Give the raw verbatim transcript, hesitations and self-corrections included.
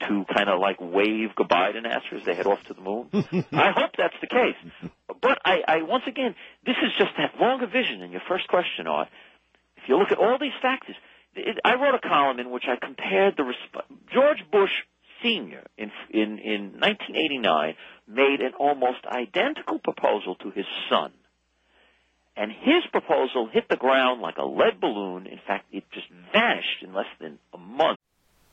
to kind of like wave goodbye to NASA as they head off to the moon. I hope that's the case. But I, I once again, this is just that longer vision in your first question, Art. If you look at all these factors, it, I wrote a column in which I compared the resp- George Bush Senior in, in, in nineteen eighty-nine made an almost identical proposal to his son. And his proposal hit the ground like a lead balloon. In fact, it just vanished in less than a month.